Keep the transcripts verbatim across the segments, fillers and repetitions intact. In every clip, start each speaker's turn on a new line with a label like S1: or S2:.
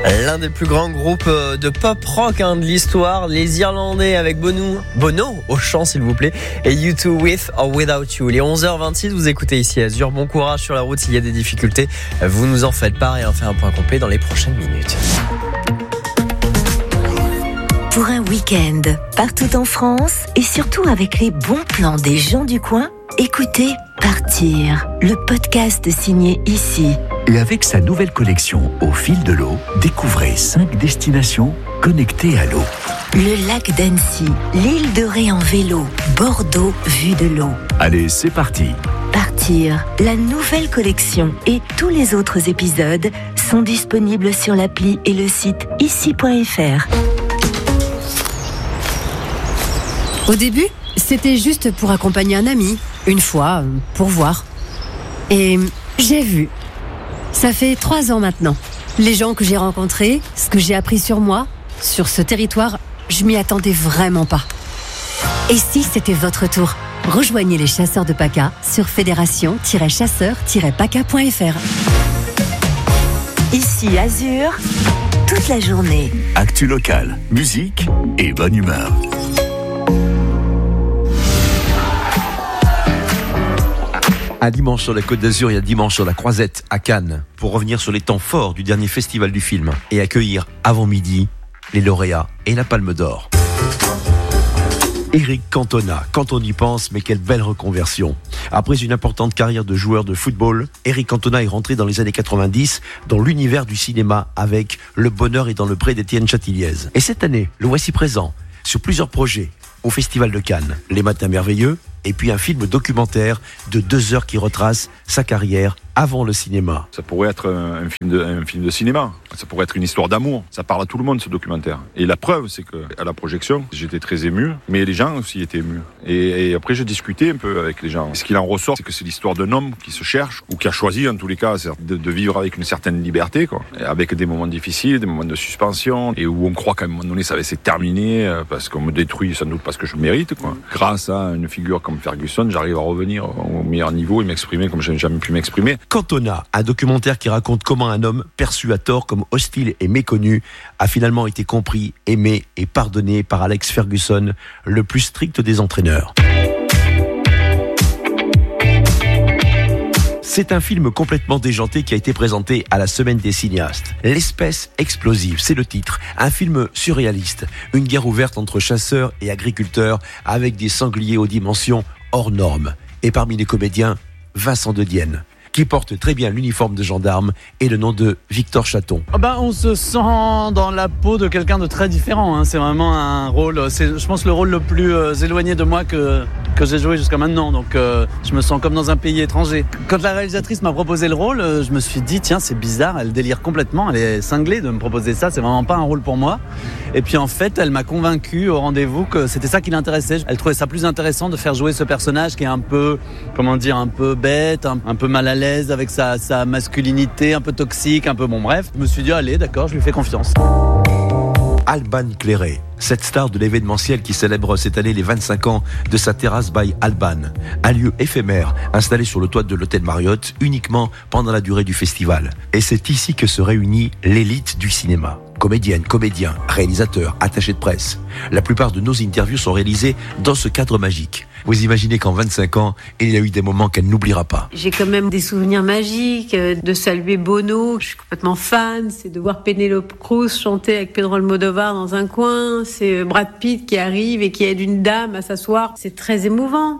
S1: L'un des plus grands groupes de pop rock hein, de l'histoire, les Irlandais avec Bono, Bono au chant s'il vous plaît, et U deux With or Without You. Les onze heures vingt-six, vous écoutez ici Azur. Bon courage sur la route s'il y a des difficultés. Vous nous en faites part et on fait un point complet dans les prochaines minutes.
S2: Pour un week-end partout en France et surtout avec les bons plans des gens du coin, écoutez Partir, le podcast signé ici.
S3: Et avec sa nouvelle collection Au fil de l'eau, découvrez cinq destinations connectées à l'eau.
S2: Le lac d'Annecy, l'île de Ré en vélo, Bordeaux vue de l'eau.
S3: Allez, c'est parti.
S2: Partir, la nouvelle collection et tous les autres épisodes sont disponibles sur l'appli et le site ici point f r.
S4: Au début, c'était juste pour accompagner un ami, une fois, pour voir. Et j'ai vu. Ça fait trois ans maintenant. Les gens que j'ai rencontrés, ce que j'ai appris sur moi, sur ce territoire, je m'y attendais vraiment pas. Et si c'était votre tour ? Rejoignez les chasseurs de P A C A sur fédération tiret chasseurs tiret p a c a point f r.
S2: Ici Azur, toute la journée.
S3: Actu locale, musique et bonne humeur.
S5: Un dimanche sur la Côte d'Azur et un dimanche sur la Croisette à Cannes pour revenir sur les temps forts du dernier festival du film et accueillir avant midi les lauréats et la Palme d'Or. Éric Cantona, quand on y pense, mais quelle belle reconversion. Après une importante carrière de joueur de football, Éric Cantona est rentré dans les années quatre-vingt-dix dans l'univers du cinéma avec Le Bonheur est dans le pré d'Étienne Châtilliez. Et cette année, le voici présent sur plusieurs projets au Festival de Cannes. Les Matins Merveilleux, et puis un film documentaire de deux heures qui retrace sa carrière avant le cinéma.
S6: Ça pourrait être un film de, un film de cinéma, ça pourrait être une histoire d'amour, ça parle à tout le monde ce documentaire. Et la preuve, c'est qu'à la projection, j'étais très ému, mais les gens aussi étaient émus. Et, et après, j'ai discuté un peu avec les gens. Et ce qu'il en ressort, c'est que c'est l'histoire d'un homme qui se cherche, ou qui a choisi en tous les cas de, de vivre avec une certaine liberté, quoi. Avec des moments difficiles, des moments de suspension, et où on croit qu'à un moment donné, ça va se terminer, parce qu'on me détruit sans doute parce que je mérite, quoi. Grâce à une figure comme Ferguson, j'arrive à revenir au meilleur niveau et m'exprimer comme je n'ai jamais pu m'exprimer.
S5: Cantona, un documentaire qui raconte comment un homme perçu à tort comme hostile et méconnu a finalement été compris, aimé et pardonné par Alex Ferguson, le plus strict des entraîneurs. C'est un film complètement déjanté qui a été présenté à la Semaine des cinéastes. L'espèce explosive, c'est le titre. Un film surréaliste. Une guerre ouverte entre chasseurs et agriculteurs avec des sangliers aux dimensions hors normes. Et parmi les comédiens, Vincent De Dienne, qui porte très bien l'uniforme de gendarme et le nom de Victor Chaton.
S7: Oh ben, on se sent dans la peau de quelqu'un de très différent. Hein. C'est vraiment un rôle, c'est, je pense, le rôle le plus euh, éloigné de moi que, que j'ai joué jusqu'à maintenant. Donc euh, je me sens comme dans un pays étranger. Quand la réalisatrice m'a proposé le rôle, euh, je me suis dit, tiens, c'est bizarre, elle délire complètement, elle est cinglée de me proposer ça, c'est vraiment pas un rôle pour moi. Et puis en fait, elle m'a convaincu au rendez-vous que c'était ça qui l'intéressait. Elle trouvait ça plus intéressant de faire jouer ce personnage qui est un peu, comment dire, un peu bête, un, un peu mal à l'aise avec sa, sa masculinité, un peu toxique, un peu bon bref. Je me suis dit, allez, d'accord, je lui fais confiance.
S5: Alban Cléré, cette star de l'événementiel qui célèbre cette année les vingt-cinq ans de sa terrasse by Alban, un lieu éphémère installé sur le toit de l'hôtel Marriott uniquement pendant la durée du festival. Et c'est ici que se réunit l'élite du cinéma. Comédiennes, comédiens, réalisateurs, attachés de presse. La plupart de nos interviews sont réalisées dans ce cadre magique. Vous imaginez qu'en vingt-cinq ans, il y a eu des moments qu'elle n'oubliera pas.
S8: J'ai quand même des souvenirs magiques, de saluer Bono, je suis complètement fan, c'est de voir Penélope Cruz chanter avec Pedro Almodovar dans un coin, c'est Brad Pitt qui arrive et qui aide une dame à s'asseoir, c'est très émouvant.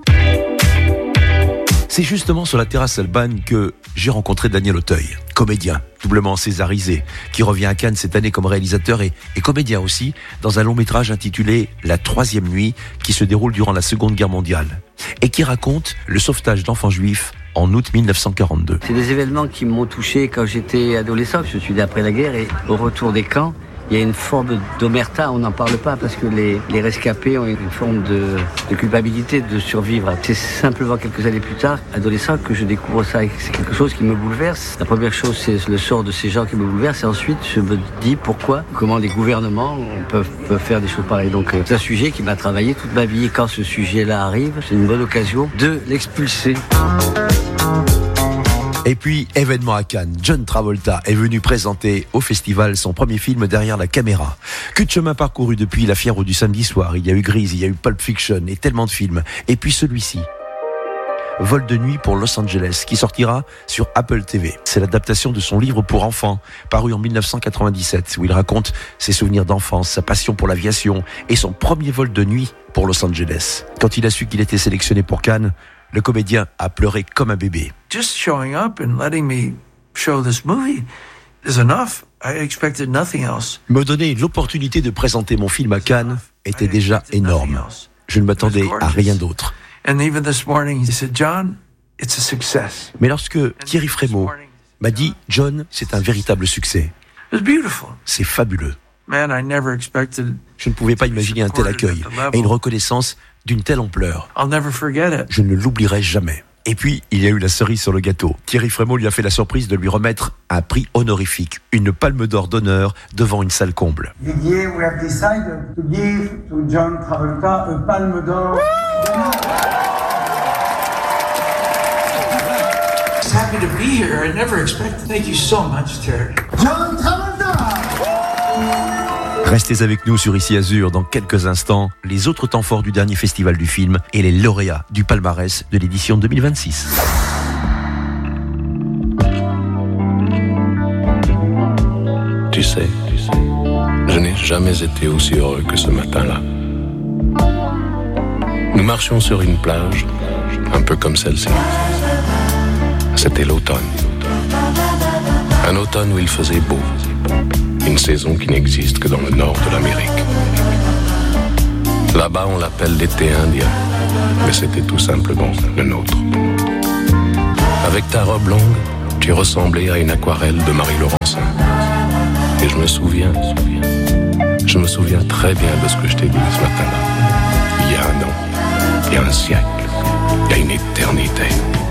S5: C'est justement sur la terrasse Alban que j'ai rencontré Daniel Auteuil, comédien, doublement césarisé, qui revient à Cannes cette année comme réalisateur et, et comédien aussi, dans un long métrage intitulé La Troisième Nuit, qui se déroule durant la Seconde Guerre mondiale, et qui raconte le sauvetage d'enfants juifs en août dix-neuf cent quarante-deux.
S9: C'est des événements qui m'ont touché quand j'étais adolescent, je suis d'après la guerre, et au retour des camps, il y a une forme d'omerta, on n'en parle pas parce que les, les rescapés ont une forme de, de culpabilité de survivre. C'est simplement quelques années plus tard, adolescent, que je découvre ça. C'est quelque chose qui me bouleverse. La première chose, c'est le sort de ces gens qui me bouleverse. Et ensuite, je me dis pourquoi, comment les gouvernements peuvent, peuvent faire des choses pareilles. Donc, c'est un sujet qui m'a travaillé toute ma vie. Et quand ce sujet-là arrive, c'est une bonne occasion de l'expulser.
S5: Et puis, événement à Cannes, John Travolta est venu présenter au festival son premier film derrière la caméra. Que de chemin parcouru depuis La Fièvre du samedi soir. Il y a eu Grease, il y a eu Pulp Fiction et tellement de films. Et puis celui-ci, Vol de nuit pour Los Angeles, qui sortira sur Apple T V. C'est l'adaptation de son livre pour enfants, paru en dix-neuf cent quatre-vingt-dix-sept, où il raconte ses souvenirs d'enfance, sa passion pour l'aviation et son premier vol de nuit pour Los Angeles. Quand il a su qu'il était sélectionné pour Cannes, le comédien a pleuré comme un bébé.
S10: Just showing up and letting me show this movie is enough. I expected nothing else.
S5: Me donner l'opportunité de présenter mon film à Cannes était déjà énorme. Je ne m'attendais à rien d'autre.
S10: And even this morning, he said, John, it's a success.
S5: Mais lorsque Thierry Frémaux m'a dit, John, c'est un véritable succès.
S10: It was beautiful.
S5: C'est fabuleux.
S10: Man, I never expected.
S5: Je ne pouvais pas imaginer un tel accueil et une reconnaissance d'une telle ampleur.
S10: I'll never forget it.
S5: Je ne l'oublierai jamais. Et puis, il y a eu la cerise sur le gâteau. Thierry Frémaux lui a fait la surprise de lui remettre un prix honorifique, une palme d'or d'honneur devant une salle comble.
S11: Didier, we have decided to give to John Travolta a palme d'or.
S10: Happy to be here. I never expected. Thank you so much, Terry.
S11: John Travolta.
S5: Restez avec nous sur Ici Azur dans quelques instants, les autres temps forts du dernier festival du film et les lauréats du palmarès de l'édition deux mille vingt-six.
S12: Tu sais, je n'ai jamais été aussi heureux que ce matin-là. Nous marchions sur une plage, un peu comme celle-ci. C'était l'automne. Un automne où il faisait beau. Une saison qui n'existe que dans le nord de l'Amérique. Là-bas, on l'appelle l'été indien, mais c'était tout simplement le nôtre. Avec ta robe longue, tu ressemblais à une aquarelle de Marie Laurencin. Et je me souviens, je me souviens très bien de ce que je t'ai dit ce matin-là. Il y a un an, il y a un siècle, il y a une éternité.